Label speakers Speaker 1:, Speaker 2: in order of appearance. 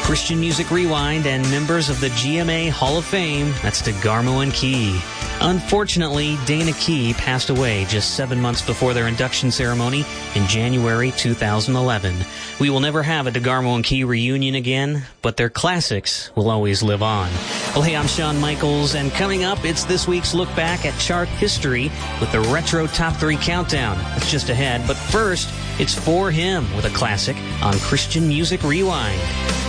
Speaker 1: Christian Music Rewind and members of the GMA Hall of Fame. That's DeGarmo and Key. Unfortunately, Dana Key passed away just 7 months before their induction ceremony in January 2011. We will never have a DeGarmo and Key reunion again, but their classics will always live on. Well, hey, I'm Shawn Michaels, and coming up, it's this week's look back at chart history with the Retro Top 3 Countdown. That's just ahead, but first, it's For Him with a classic on Christian Music Rewind.